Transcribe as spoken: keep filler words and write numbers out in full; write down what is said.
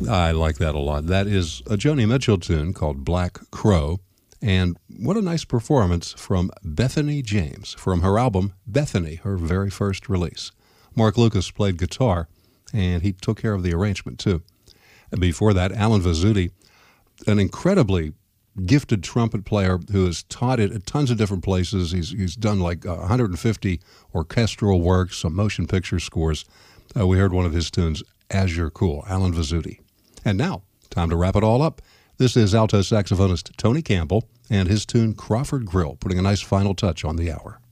I like that a lot. That is a Joni Mitchell tune called Black Crow. And what a nice performance from Bethany James from her album Bethany, her very first release. Mark Lucas played guitar, and he took care of the arrangement, too. And before that, Alan Vizzuti, an incredibly gifted trumpet player who has taught it at tons of different places. He's, he's done like one hundred fifty orchestral works, some motion picture scores. Uh, we heard one of his tunes, As You're Cool, Alan Vizzuti. And now, time to wrap it all up. This is alto saxophonist Tony Campbell and his tune Crawford Grill, putting a nice final touch on the hour.